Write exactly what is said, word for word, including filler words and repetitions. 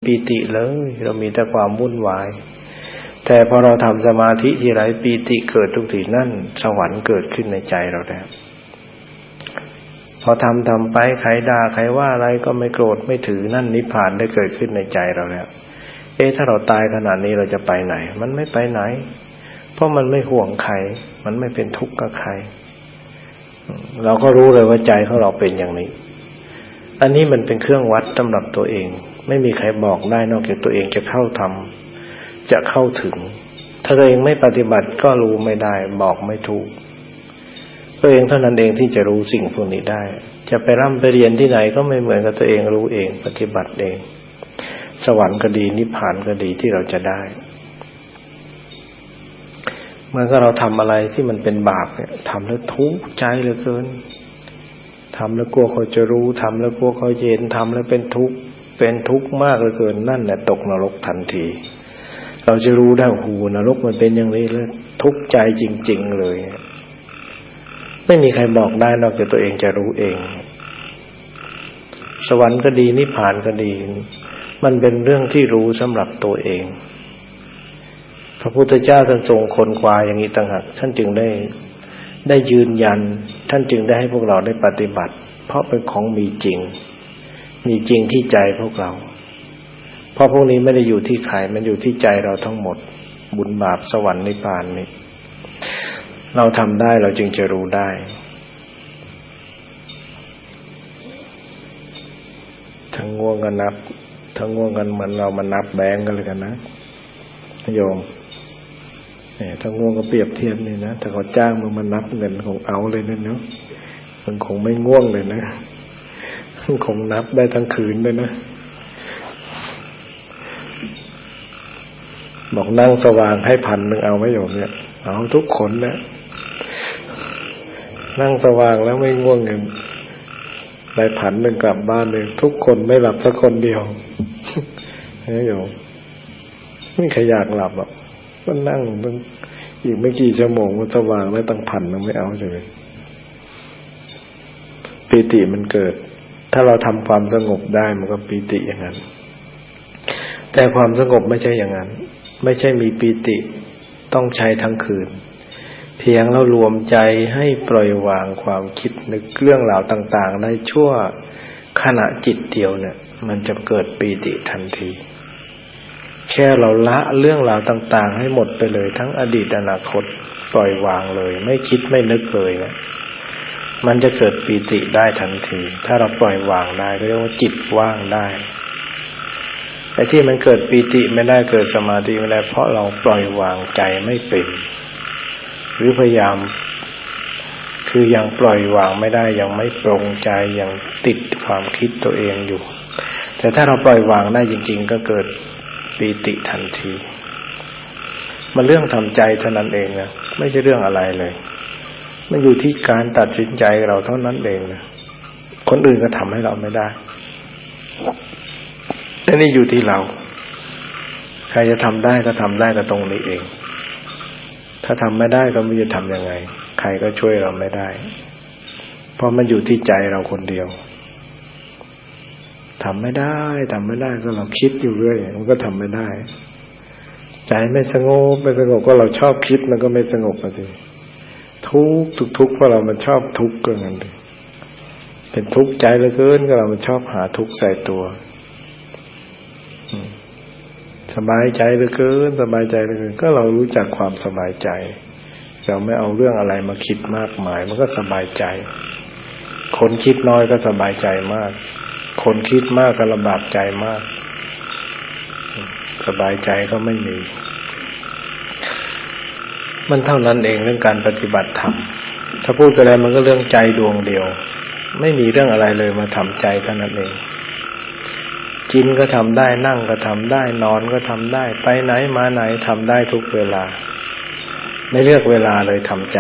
ปีติเลยเรามีแต่ความวุ่นวายแต่พอเราทำสมาธิทีไรปีติเกิดทุกทีนั่นสวรรค์เกิดขึ้นในใจเราแล้วพอทำทำไปใครด่าใครว่าอะไรก็ไม่โกรธไม่ถือนั่นนิพพานได้เกิดขึ้นในใจเราแล้วเอ๊ะถ้าเราตายขนาดนี้เราจะไปไหนมันไม่ไปไหนเพราะมันไม่ห่วงใครมันไม่เป็นทุกข์กับใครเราก็รู้เลยว่าใจของเราเป็นอย่างนี้อันนี้มันเป็นเครื่องวัดสำหรับตัวเองไม่มีใครบอกได้นอกจากตัวเองจะเข้าทำจะเข้าถึงถ้าตัวเองไม่ปฏิบัติก็รู้ไม่ได้บอกไม่ถูกตัวเองเท่านั้นเองที่จะรู้สิ่งพวกนี้ได้จะไปร่ำไปเรียนที่ไหนก็ไม่เหมือนกับตัวเองรู้เองปฏิบัติเองสวรรค์ก็ดีนิพพานก็ดีที่เราจะได้เมื่อเราทำอะไรที่มันเป็นบาปเนี่ยทำแล้วทุกข์ใจเหลือเกินทำแล้วกลัวเขาจะรู้ทำแล้วกลัวเขาเย็นทำแล้วเป็นทุกข์เป็นทุกข์มากเหลือเกินนั่นแหละตกนรกทันทีเราจะรู้ได้หูนรกมันเป็นอย่างนี้เลยทุกข์ใจจริงๆเลยไม่มีใครบอกได้นอกจากตัวเองจะรู้เองสวรรค์ก็ดีนิพพานก็ดีมันเป็นเรื่องที่รู้สำหรับตัวเองพระพุทธเจ้าท่านทรงค้นคว้าอย่างนี้ต่างหากท่านจึงได้ได้ยืนยันท่านจึงได้ให้พวกเราได้ปฏิบัติเพราะเป็นของมีจริงมีจริงที่ใจพวกเราเพราะพวกนี้ไม่ได้อยู่ที่ใครมันอยู่ที่ใจเราทั้งหมดบุญบาปสวรรค์นิพพานนี่เราทำได้เราจึงจะรู้ได้ทั้งง่วงกันนับทั้งง่วงกันเหมือนเรามานับแบงก์กันเลยกันนะโยมเนี่ยถ้าง่วงก็เปรียบเทียบนี่นะถ้าเขาจ้างมึงมานับเงินคงเอาเลยนะเนาะมันคงไม่ง่วงเลยนะคงนับได้ทั้งคืนเลยนะบอกนั่งสว่างให้พันหนึ่งเอาไหมโยมเนี่ยเอาทุกคนนะนั่งสว่างแล้วไม่ง่วงเงินได้พันหนึ่งกลับบ้านเลยทุกคนไม่หลับสักคนเดียวเนี่ยโยมไม่ใครอยากหลับหรอกก็นั่งตั้งอีกไม่กี่ชั่วโมงมันสว่างแล้วตั้งพันนึงไม่เอาใช่ไหมปีติมันเกิดถ้าเราทำความสงบได้มันก็ปีติอย่างนั้นแต่ความสงบไม่ใช่อย่างนั้นไม่ใช่มีปีติต้องใช้ทั้งคืนเพียงเรารวมใจให้ปล่อยวางความคิดนึกเรื่องราวต่างๆได้ชั่วขณะจิตเดียวเนี่ยมันจะเกิดปีติทันทีแค่เราละเรื่องราวต่างๆให้หมดไปเลยทั้งอดีตอนาคตปล่อยวางเลยไม่คิดไม่นึกเลยนะมันจะเกิดปีติได้ทันทีถ้าเราปล่อยวางได้เรียกว่าจิตว่างได้ไอ้ที่มันเกิดปีติไม่ได้เกิดสมาธิไม่ได้เพราะเราปล่อยวางใจไม่เป็นหรือพยายามคือยังปล่อยวางไม่ได้ยังไม่ปรงใจยังติดความคิดตัวเองอยู่แต่ถ้าเราปล่อยวางได้จริงๆก็เกิดปีติทันทีมันเรื่องทำใจเท่านั้นเองนะไม่ใช่เรื่องอะไรเลยมันอยู่ที่การตัดสินใจเราเท่านั้นเองนะคนอื่นก็ทำให้เราไม่ได้แต่นี่อยู่ที่เราใครจะทำได้ก็ทำได้ก็ตรงนี้เองถ้าทำไม่ได้ก็ไม่รู้จะทำยังไงใครก็ช่วยเราไม่ได้เพราะมันอยู่ที่ใจเราคนเดียวทำไม่ได้ทำไม่ได้ก็เราคิดอยู่เรื่อยมันก็ทำไม่ได้ใจไม่สงบไม่สงบก็เราชอบคิดมันก็ไม่สงบอ่ะสิทุกข์ทุกข์เพราะเรามันชอบทุกข์ก็งั้นดิเป็นทุกข์ใจเหลือเกินก็เรามันชอบหาทุกข์ใส่ตัวสบายใจเหลือเกินสบายใจเหลือเกินก็เรารู้จักความสบายใจเราไม่เอาเรื่องอะไรมาคิดมากมายมันก็สบายใจคนคิดน้อยก็สบายใจมากคนคิดมากก็ลำบากใจมากสบายใจก็ไม่มีมันเท่านั้นเองเรื่องการปฏิบัติธรรมถ้าพูดกันแล้วมันก็เรื่องใจดวงเดียวไม่มีเรื่องอะไรเลยมาทำใจเท่านั้นเองกินก็ทำได้นั่งก็ทำได้นอนก็ทำได้ไปไหนมาไหนทำได้ทุกเวลาไม่เลือกเวลาเลยทำใจ